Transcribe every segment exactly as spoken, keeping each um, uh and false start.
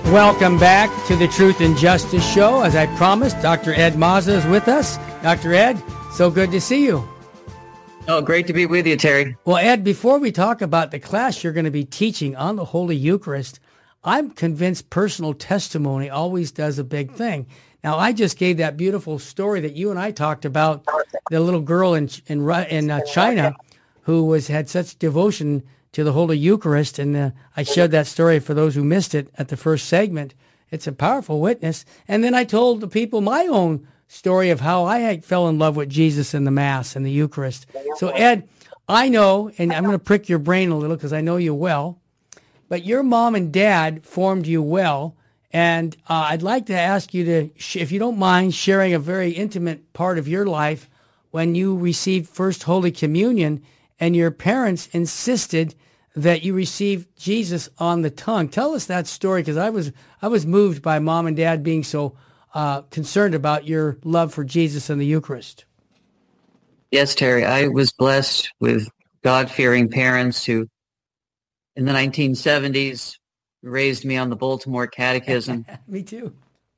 Welcome back to the Truth and Justice Show. As I promised, Doctor Ed Mazza is with us. Doctor Ed, so good to see you. Oh, great to be with you, Terry. Well, Ed, before we talk about the class you're going to be teaching on the Holy Eucharist, I'm convinced personal testimony always does a big thing. Now, I just gave that beautiful story that you and I talked about, the little girl in in, in uh, China who was had such devotion to the Holy Eucharist, and uh, I shared that story for those who missed it at the first segment. It's a powerful witness. And then I told the people my own story of how I fell in love with Jesus in the Mass and the Eucharist. So, Ed, I know, and I'm going to prick your brain a little because I know you well, but your mom and dad formed you well, and uh, I'd like to ask you to, sh- if you don't mind, sharing a very intimate part of your life when you received First Holy Communion and your parents insisted that you receive Jesus on the tongue. Tell us that story, because I was I was moved by mom and dad being so uh, concerned about your love for Jesus and the Eucharist. Yes, Terry, I was blessed with God-fearing parents who, in the nineteen seventies, raised me on the Baltimore Catechism. Me too.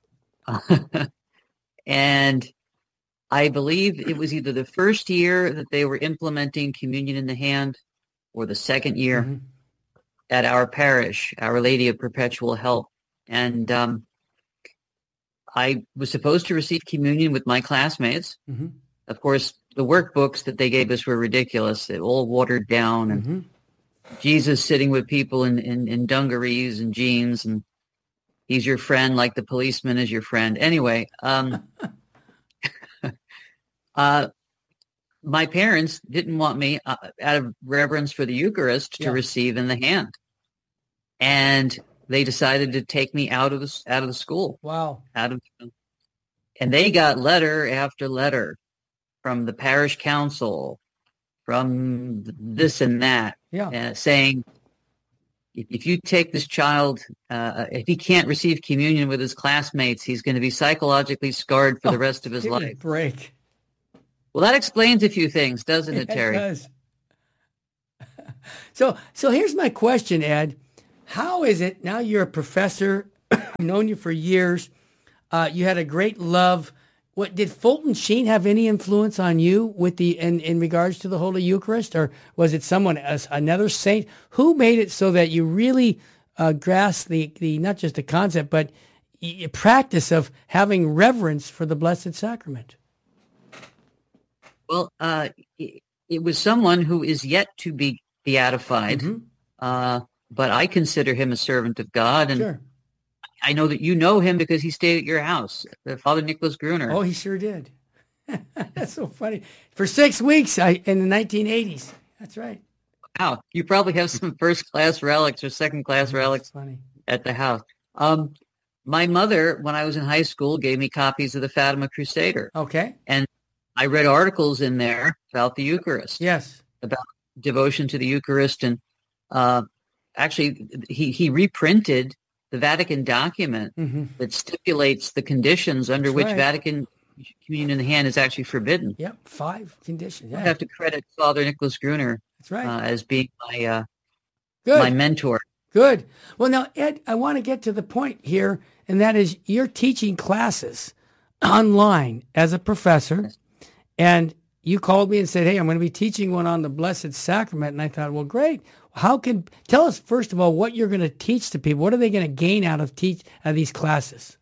And I believe it was either the first year that they were implementing communion in the hand or the second year mm-hmm. at our parish, Our Lady of Perpetual Help. And um, I was supposed to receive communion with my classmates. Mm-hmm. Of course, the workbooks that they gave us were ridiculous. They all watered down, and mm-hmm. Jesus sitting with people in, in, in dungarees and jeans, and he's your friend like the policeman is your friend. Anyway, um, uh, my parents didn't want me, uh, out of reverence for the Eucharist, to yeah. receive in the hand. And they decided to take me out of the, out of the school. Wow. Out of, and they got letter after letter from the parish council, from this and that, yeah. uh, saying, if, if you take this child, uh, if he can't receive communion with his classmates, he's going to be psychologically scarred for oh, the rest of his give life. Me a break. Well, that explains a few things, doesn't it, Terry? It does. so, so here's my question, Ed. How is it, now you're a professor, I've known you for years, uh, you had a great love. What did Fulton Sheen have any influence on you with the in, in regards to the Holy Eucharist, or was it someone else, another saint? Who made it so that you really uh, grasped the, the not just the concept, but y- practice of having reverence for the Blessed Sacrament? Well, uh, it, it was someone who is yet to be beatified, mm-hmm. uh, but I consider him a servant of God, and sure. I know that you know him because he stayed at your house, Father Nicholas Gruner. Oh, he sure did. That's so funny. For six weeks I, in the nineteen eighties. That's right. Wow. You probably have some first-class relics or second-class relics funny. at the house. Um, my mother, when I was in high school, gave me copies of the Fatima Crusader. Okay. And I read articles in there about the Eucharist. Yes. About devotion to the Eucharist. And uh, actually, he, he reprinted the Vatican document mm-hmm. that stipulates the conditions under That's which right. Vatican communion in the hand is actually forbidden. Yep, five conditions. Yeah. I have to credit Father Nicholas Gruner That's right. uh, as being my uh, Good. my mentor. Good. Well, now, Ed, I want to get to the point here, and that is you're teaching classes online as a professor, yes. and you called me and said, hey, I'm going to be teaching one on the Blessed Sacrament, and I thought, well, great. How can, tell us, first of all, what you're going to teach to people. What are they going to gain out of teach out of these classes?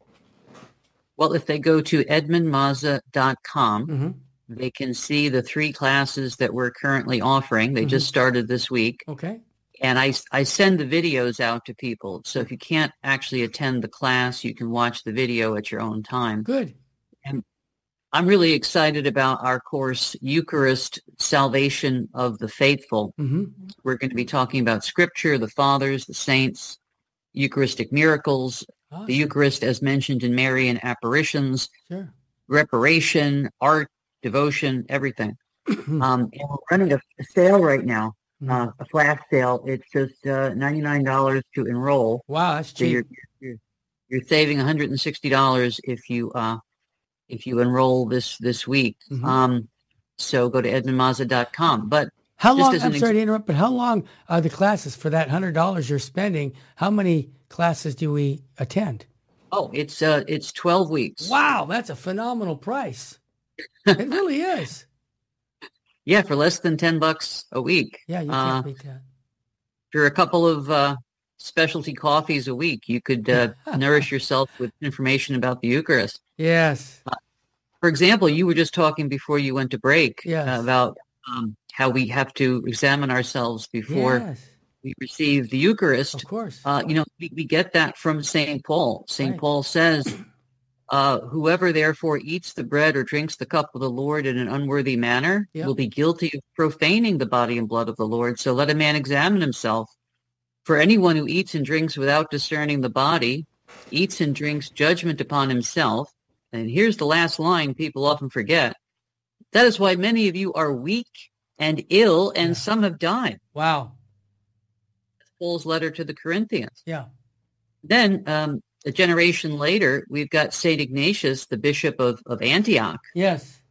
Well, if they go to edmund mazza dot com, mm-hmm. they can see the three classes that we're currently offering. They mm-hmm. just started this week. Okay. And I, I send the videos out to people. So if you can't actually attend the class, you can watch the video at your own time. Good. And I'm really excited about our course, Eucharist, Salvation of the Faithful. Mm-hmm. We're going to be talking about Scripture, the Fathers, the Saints, Eucharistic miracles, awesome. The Eucharist as mentioned in Marian apparitions, sure. reparation, art, devotion, everything. um, and we're running a, a sale right now, mm-hmm. uh, a flash sale. It's just uh, ninety-nine dollars to enroll. Wow, that's cheap. So you're, you're, you're saving one hundred sixty dollars if you uh, if you enroll this this week. Mm-hmm. Um, so go to edmund mazza dot com. But how long? I'm ex- sorry to interrupt, but how long are the classes for that one hundred dollars you're spending? How many classes do we attend? Oh, it's uh, it's twelve weeks. Wow, that's a phenomenal price. It really is. Yeah, for less than ten bucks a week. Yeah, you uh, can't beat that. For a couple of uh, specialty coffees a week, you could uh, nourish yourself with information about the Eucharist. Yes. Uh, for example, you were just talking before you went to break yes. uh, about um, how we have to examine ourselves before yes. we receive the Eucharist. Of course. Uh, you know, we, we get that from Saint Paul. Saint Right. Paul says, uh, whoever therefore eats the bread or drinks the cup of the Lord in an unworthy manner Yep. will be guilty of profaning the body and blood of the Lord. So let a man examine himself. For anyone who eats and drinks without discerning the body eats and drinks judgment upon himself. And here's the last line people often forget. That is why many of you are weak and ill, and Yeah. some have died. Wow. That's Paul's letter to the Corinthians. Yeah. Then um, a generation later, we've got Saint Ignatius, the bishop of, of Antioch. Yes.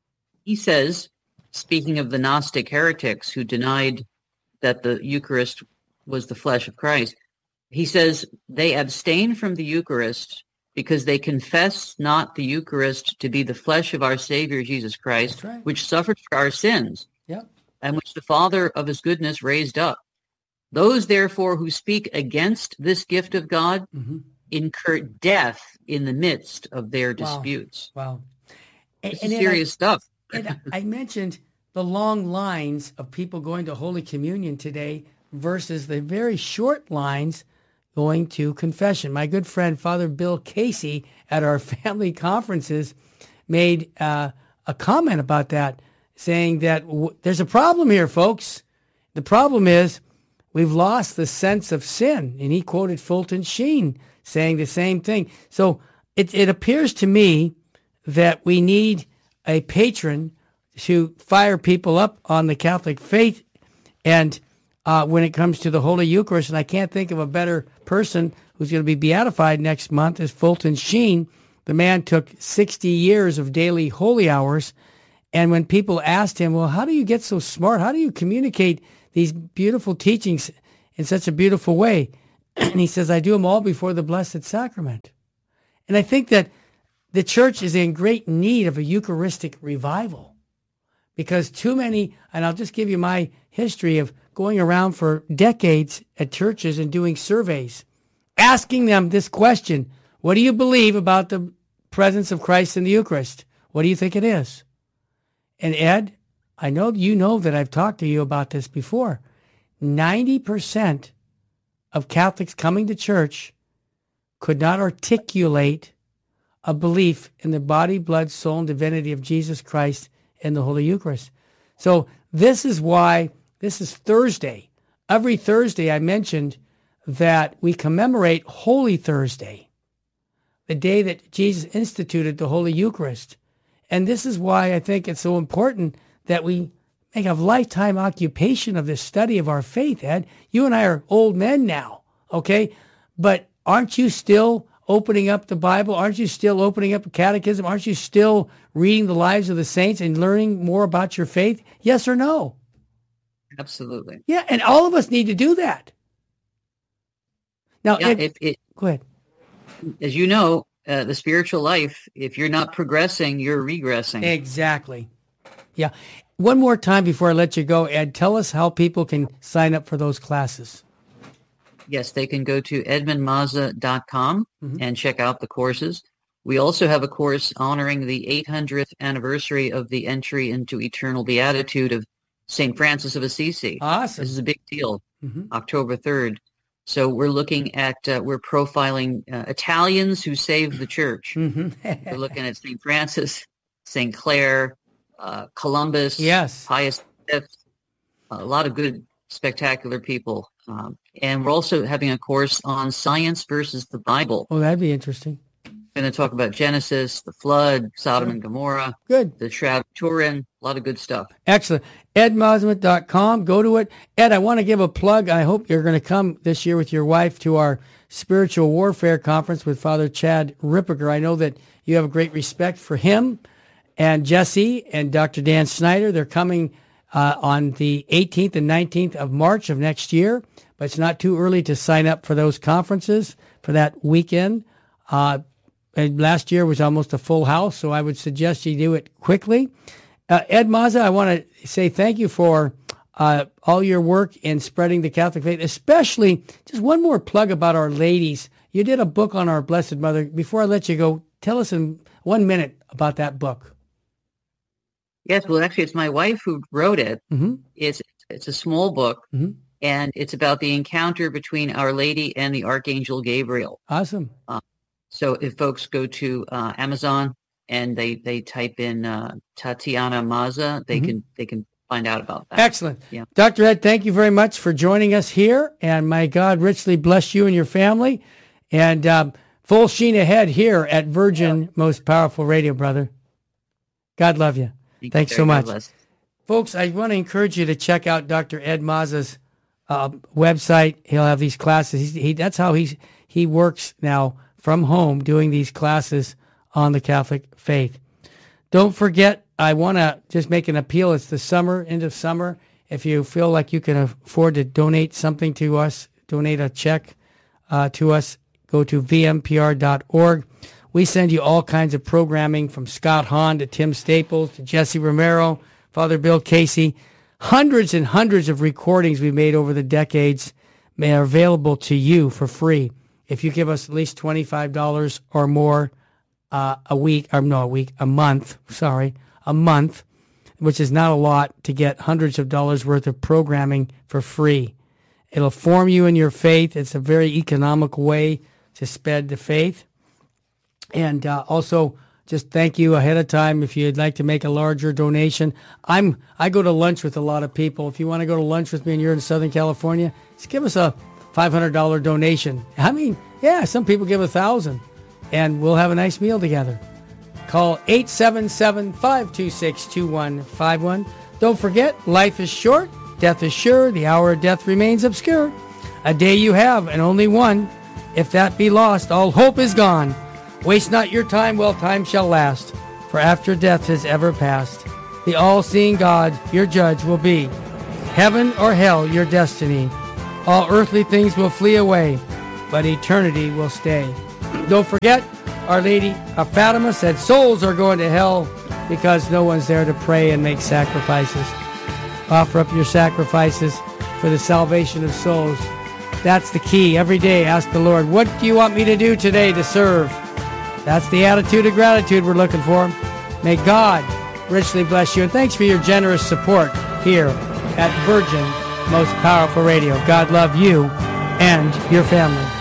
He says, speaking of the Gnostic heretics who denied that the Eucharist was the flesh of Christ, he says they abstain from the Eucharist because they confess not the Eucharist to be the flesh of our Savior Jesus Christ, That's right. which suffered for our sins, Yep. and which the Father of his goodness raised up. Those, therefore, who speak against this gift of God Mm-hmm. incur death in the midst of their Wow. disputes. Wow. And, This and is then serious I, stuff. and I mentioned the long lines of people going to Holy Communion today versus the very short lines going to confession. My good friend, Father Bill Casey, at our family conferences, made uh, a comment about that, saying that w- there's a problem here, folks. The problem is we've lost the sense of sin. And he quoted Fulton Sheen saying the same thing. So it, it appears to me that we need a patron to fire people up on the Catholic faith and uh, when it comes to the Holy Eucharist. And I can't think of a better person who's going to be beatified next month is Fulton Sheen. The man took sixty years of daily holy hours. And when people asked him, well, how do you get so smart? How do you communicate these beautiful teachings in such a beautiful way? And he says, I do them all before the Blessed Sacrament. And I think that the church is in great need of a Eucharistic revival because too many, and I'll just give you my history of going around for decades at churches and doing surveys, asking them this question, what do you believe about the presence of Christ in the Eucharist? What do you think it is? And Ed, I know you know that I've talked to you about this before. ninety percent of Catholics coming to church could not articulate a belief in the body, blood, soul, and divinity of Jesus Christ in the Holy Eucharist. So this is why, this is Thursday. Every Thursday I mentioned that we commemorate Holy Thursday, the day that Jesus instituted the Holy Eucharist. And this is why I think it's so important that we make a lifetime occupation of this study of our faith, Ed. You and I are old men now, okay? But aren't you still opening up the Bible? Aren't you still opening up the catechism? Aren't you still reading the lives of the saints and learning more about your faith? Yes or no? Absolutely. Yeah, and all of us need to do that. Now, Yeah, Ed, if it, go ahead. as you know, uh, the spiritual life, if you're not progressing, you're regressing. Exactly. Yeah. One more time before I let you go, Ed, tell us how people can sign up for those classes. Yes, they can go to edmund mazza dot com Mhm. and check out the courses. We also have a course honoring the eight hundredth anniversary of the entry into eternal beatitude of Saint Francis of Assisi. Awesome. This is a big deal, Mhm. October third. So we're looking at, uh, we're profiling uh, Italians who saved the church. Mhm. We're looking at Saint Francis, Saint Clare, uh, Columbus, Yes. Pius the Fifth, a lot of good, spectacular people. Um, and we're also having a course on science versus the Bible. Oh, that'd be interesting. We're going to talk about Genesis, the flood, Sodom Sure. and Gomorrah, Good. the Shroud of Turin, a lot of good stuff. Excellent. ed mosman dot com. Go to it. Ed, I want to give a plug. I hope you're going to come this year with your wife to our spiritual warfare conference with Father Chad Ripperger. I know that you have a great respect for him and Jesse and Doctor Dan Snyder. They're coming uh, on the eighteenth and nineteenth of March of next year. but it's not too early to sign up for those conferences for that weekend. Uh, and last year was almost a full house, so I would suggest you do it quickly. Uh, Ed Mazza, I want to say thank you for uh, all your work in spreading the Catholic faith, especially just one more plug about Our Ladies. You did a book on our Blessed Mother. Before I let you go, tell us in one minute about that book. Yes, well, actually, it's my wife who wrote it. Mm-hmm. It's it's a small book, mm-hmm. and it's about the encounter between Our Lady and the Archangel Gabriel. Awesome. Uh, so if folks go to uh, Amazon and they, they type in uh, Tatiana Mazza, they mm-hmm. can they can find out about that. Excellent. Yeah. Doctor Ed, thank you very much for joining us here, and may God richly bless you and your family. And um, full sheen ahead here at Virgin yeah. Most Powerful Radio, brother. God love you. Thank Thanks you so much. Bless. Folks, I want to encourage you to check out Doctor Ed Mazza's uh, website. He'll have these classes. He's, he, that's how he's, he works now from home, doing these classes on the Catholic faith. Don't forget, I want to just make an appeal. It's the summer, end of summer. If you feel like you can afford to donate something to us, donate a check uh, to us, go to v m p r dot org. We send you all kinds of programming from Scott Hahn to Tim Staples to Jesse Romero, Father Bill Casey. Hundreds and hundreds of recordings we made over the decades are available to you for free. If you give us at least twenty-five dollars or more uh, a week, or no, a week, a month, sorry, a month, which is not a lot, to get hundreds of dollars worth of programming for free. It'll form you in your faith. It's a very economical way to spread the faith. And uh, also, just thank you ahead of time if you'd like to make a larger donation. I'm I go to lunch with a lot of people. If you want to go to lunch with me and you're in Southern California, just give us a five hundred dollars donation. I mean, yeah, some people give a thousand dollars, and we'll have a nice meal together. Call eight seven seven, five two six, two one five one. Don't forget, life is short, death is sure, the hour of death remains obscure. A day you have, and only one. If that be lost, all hope is gone. Waste not your time while time shall last, for after death has ever passed, the all-seeing God your judge will be. Heaven or hell your destiny. All earthly things will flee away, but eternity will stay. Don't forget, Our Lady of Fatima said souls are going to hell because no one's there to pray and make sacrifices. Offer up your sacrifices for the salvation of souls. That's the key. Every day ask the Lord, what do you want me to do today to serve? That's the attitude of gratitude we're looking for. May God richly bless you. And thanks for your generous support here at Virgin Most Powerful Radio. God love you and your family.